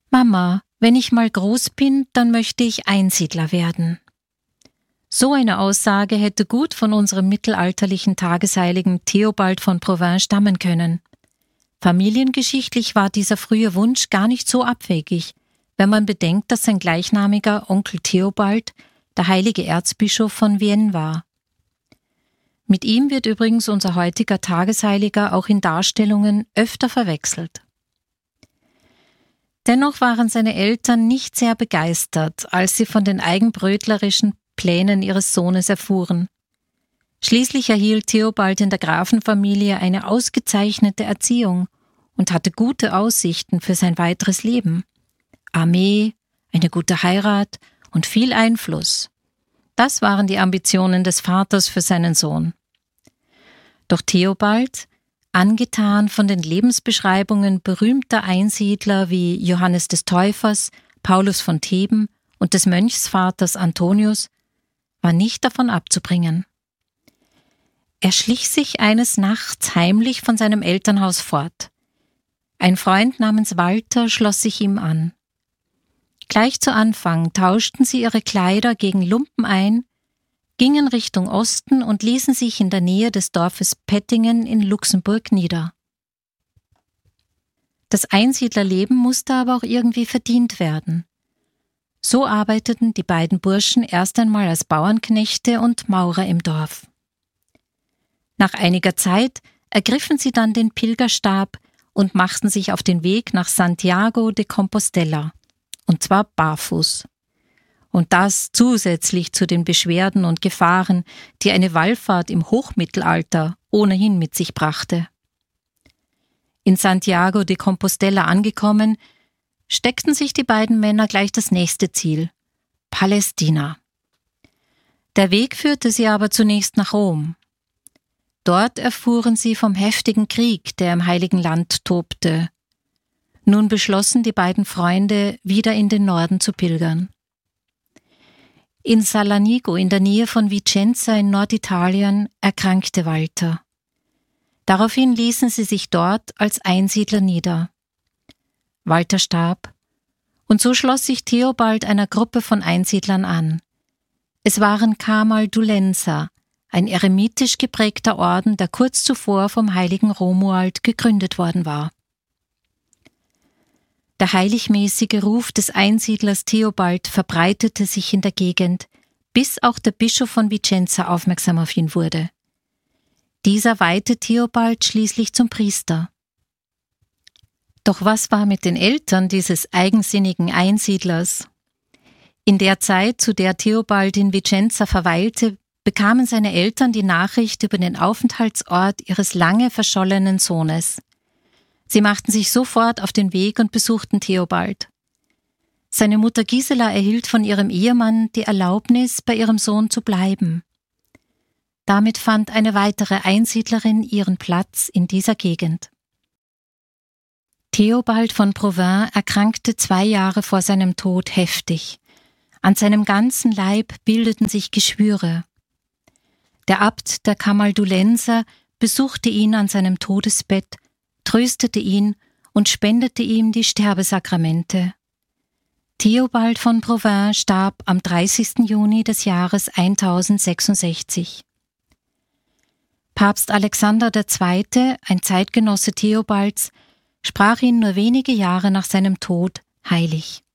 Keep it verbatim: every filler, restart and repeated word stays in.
»Mama, wenn ich mal groß bin, dann möchte ich Einsiedler werden.« So eine Aussage hätte gut von unserem mittelalterlichen Tagesheiligen Theobald von Provins stammen können. Familiengeschichtlich war dieser frühe Wunsch gar nicht so abwegig, wenn man bedenkt, dass sein gleichnamiger Onkel Theobald der heilige Erzbischof von Vienne war. Mit ihm wird übrigens unser heutiger Tagesheiliger auch in Darstellungen öfter verwechselt. Dennoch waren seine Eltern nicht sehr begeistert, als sie von den eigenbrötlerischen Plänen ihres Sohnes erfuhren. Schließlich erhielt Theobald in der Grafenfamilie eine ausgezeichnete Erziehung und hatte gute Aussichten für sein weiteres Leben. Armee, eine gute Heirat und viel Einfluss. Das waren die Ambitionen des Vaters für seinen Sohn. Doch Theobald, angetan von den Lebensbeschreibungen berühmter Einsiedler wie Johannes des Täufers, Paulus von Theben und des Mönchsvaters Antonius, war nicht davon abzubringen. Er schlich sich eines Nachts heimlich von seinem Elternhaus fort. Ein Freund namens Walter schloss sich ihm an. Gleich zu Anfang tauschten sie ihre Kleider gegen Lumpen ein, gingen Richtung Osten und ließen sich in der Nähe des Dorfes Pettingen in Luxemburg nieder. Das Einsiedlerleben musste aber auch irgendwie verdient werden. So arbeiteten die beiden Burschen erst einmal als Bauernknechte und Maurer im Dorf. Nach einiger Zeit ergriffen sie dann den Pilgerstab und machten sich auf den Weg nach Santiago de Compostela, und zwar barfuß. Und das zusätzlich zu den Beschwerden und Gefahren, die eine Wallfahrt im Hochmittelalter ohnehin mit sich brachte. In Santiago de Compostela angekommen, steckten sich die beiden Männer gleich das nächste Ziel: Palästina. Der Weg führte sie aber zunächst nach Rom. Dort erfuhren sie vom heftigen Krieg, der im Heiligen Land tobte. Nun beschlossen die beiden Freunde, wieder in den Norden zu pilgern. In Salanigo, in der Nähe von Vicenza in Norditalien, erkrankte Walter. Daraufhin ließen sie sich dort als Einsiedler nieder. Walter starb, und so schloss sich Theobald einer Gruppe von Einsiedlern an. Es waren Camaldulenser, ein eremitisch geprägter Orden, der kurz zuvor vom heiligen Romuald gegründet worden war. Der heiligmäßige Ruf des Einsiedlers Theobald verbreitete sich in der Gegend, bis auch der Bischof von Vicenza aufmerksam auf ihn wurde. Dieser weihte Theobald schließlich zum Priester. Doch was war mit den Eltern dieses eigensinnigen Einsiedlers? In der Zeit, zu der Theobald in Vicenza verweilte, bekamen seine Eltern die Nachricht über den Aufenthaltsort ihres lange verschollenen Sohnes. Sie machten sich sofort auf den Weg und besuchten Theobald. Seine Mutter Gisela erhielt von ihrem Ehemann die Erlaubnis, bei ihrem Sohn zu bleiben. Damit fand eine weitere Einsiedlerin ihren Platz in dieser Gegend. Theobald von Provins erkrankte zwei Jahre vor seinem Tod heftig. An seinem ganzen Leib bildeten sich Geschwüre. Der Abt der Camaldulenser besuchte ihn an seinem Todesbett, tröstete ihn und spendete ihm die Sterbesakramente. Theobald von Provins starb am dreißigsten Juni des Jahres tausendsechsundsechzig. Papst Alexander der Zweite., ein Zeitgenosse Theobalds, sprach ihn nur wenige Jahre nach seinem Tod heilig.